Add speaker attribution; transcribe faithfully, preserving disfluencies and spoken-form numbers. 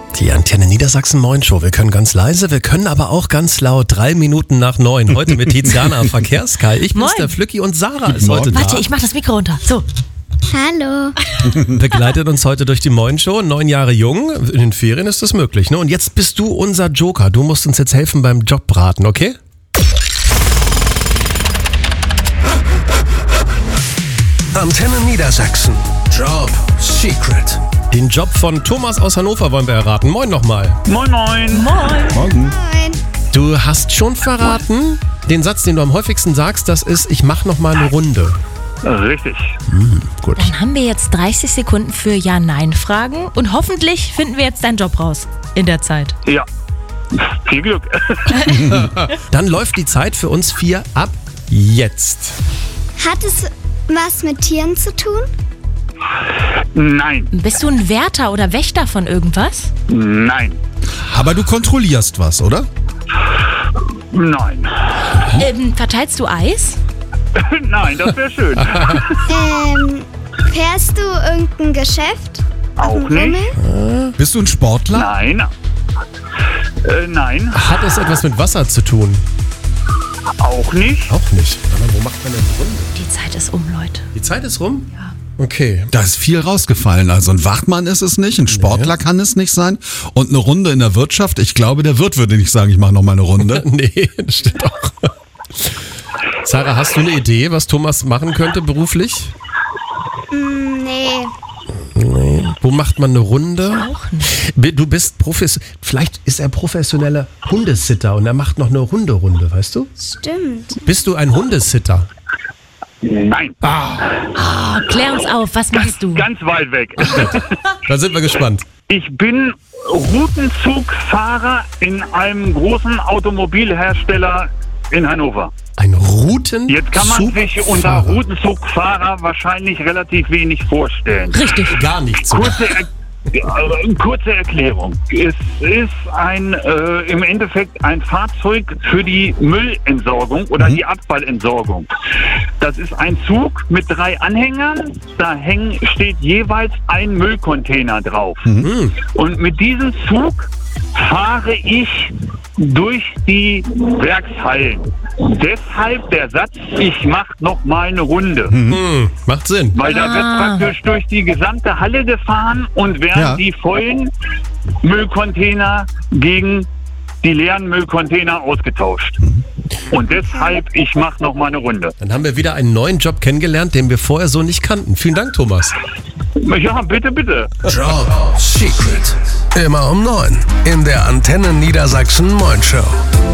Speaker 1: Die Antenne Niedersachsen Moin Show. Wir können ganz leise, wir können aber auch ganz laut. Drei Minuten nach neun. Heute mit Tiziana Verkehrskai. Ich bin's, der Flücki, und Sarah ist heute da.
Speaker 2: Warte, ich mach das Mikro runter. So.
Speaker 3: Hallo.
Speaker 1: Begleitet uns heute durch die Moin Show. Neun Jahre jung. In den Ferien ist das möglich, ne? Und jetzt bist du unser Joker. Du musst uns jetzt helfen beim Jobraten, okay?
Speaker 4: Antenne Niedersachsen. Job Secret.
Speaker 1: Den Job von Thomas aus Hannover wollen wir erraten. Moin nochmal.
Speaker 5: Moin, moin.
Speaker 2: Moin.
Speaker 1: Morgen.
Speaker 3: Moin.
Speaker 1: Du hast schon verraten, den Satz, den du am häufigsten sagst, das ist, ich mach noch mal eine Runde.
Speaker 5: Richtig.
Speaker 1: Hm, gut.
Speaker 2: Dann haben wir jetzt dreißig Sekunden für Ja-Nein-Fragen und hoffentlich finden wir jetzt deinen Job raus in der Zeit.
Speaker 5: Ja. Viel Glück.
Speaker 1: Dann läuft die Zeit für uns vier ab jetzt.
Speaker 3: Hat es was mit Tieren zu tun?
Speaker 5: Nein.
Speaker 2: Bist du ein Wärter oder Wächter von irgendwas?
Speaker 5: Nein.
Speaker 6: Aber du kontrollierst was, oder?
Speaker 5: Nein.
Speaker 2: Ähm, verteilst du Eis?
Speaker 5: Nein, das wäre schön.
Speaker 3: Ähm, fährst du irgendein Geschäft?
Speaker 5: Auch
Speaker 3: Auf dem
Speaker 5: nicht.
Speaker 3: Rummel?
Speaker 6: Bist du ein Sportler?
Speaker 5: Nein. Äh, nein.
Speaker 1: Hat es etwas mit Wasser zu tun?
Speaker 5: Auch nicht.
Speaker 1: Auch nicht. Aber wo macht man denn eine Runde?
Speaker 2: Die Zeit ist um, Leute.
Speaker 1: Die Zeit ist rum?
Speaker 2: Ja.
Speaker 1: Okay.
Speaker 6: Da ist viel rausgefallen. Also ein Wachmann ist es nicht, ein Sportler
Speaker 1: Nee.
Speaker 6: kann es nicht sein. Und eine Runde in der Wirtschaft, ich glaube, der Wirt würde nicht sagen, ich mache noch mal eine Runde.
Speaker 1: Nee, das stimmt auch. Sarah, hast du eine Idee, was Thomas machen könnte beruflich?
Speaker 3: Mm, nee.
Speaker 1: Nee. Wo macht man eine Runde?
Speaker 2: Auch nicht.
Speaker 1: Bi- Du bist Profes. Vielleicht ist er professioneller Hundesitter und er macht noch eine Hunderunde, weißt du?
Speaker 3: Stimmt.
Speaker 1: Bist du ein Hundesitter?
Speaker 5: Nein.
Speaker 2: Oh, klär uns auf, was machst du?
Speaker 5: Ganz weit weg.
Speaker 1: Da sind wir gespannt.
Speaker 5: Ich bin Routenzugfahrer in einem großen Automobilhersteller in Hannover.
Speaker 1: Ein Routen.
Speaker 5: Jetzt kann man sich unter Routenzugfahrer wahrscheinlich relativ wenig vorstellen.
Speaker 2: Richtig.
Speaker 1: Gar nicht so.
Speaker 5: Kurze, er äh, kurze Erklärung. Es ist ein äh, im Endeffekt ein Fahrzeug für die Müllentsorgung oder die Abfallentsorgung. Das ist ein Zug mit drei Anhängern. Da hängen, steht jeweils ein Müllcontainer drauf.
Speaker 1: Mhm.
Speaker 5: Und mit diesem Zug fahre ich durch die Werkshallen. Deshalb der Satz, ich mache noch mal eine Runde.
Speaker 1: Hm, macht Sinn.
Speaker 5: Weil da wird
Speaker 2: Ah.
Speaker 5: praktisch durch die gesamte Halle gefahren und werden
Speaker 6: Ja.
Speaker 5: die vollen Müllcontainer gegen die leeren Müllcontainer ausgetauscht. Und deshalb, ich mache noch mal eine Runde.
Speaker 1: Dann haben wir wieder einen neuen Job kennengelernt, den wir vorher so nicht kannten. Vielen Dank, Thomas.
Speaker 5: Ja, bitte, bitte.
Speaker 4: Job Secret. Immer um neun in der Antenne Niedersachsen Moin Show.